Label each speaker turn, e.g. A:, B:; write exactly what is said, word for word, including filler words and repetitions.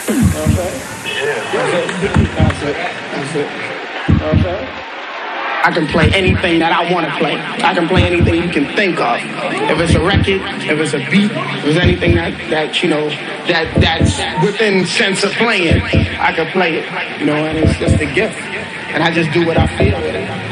A: You know what I'm saying? That's it. That's it. That's it. You know what I'm saying? I can play anything that I want to play. I can play anything you can think of. If it's a record, if it's a beat, if it's anything that, that you know, that that's within sense of playing, I can play it. You know, and it's just a gift. And I just do what I feel with it.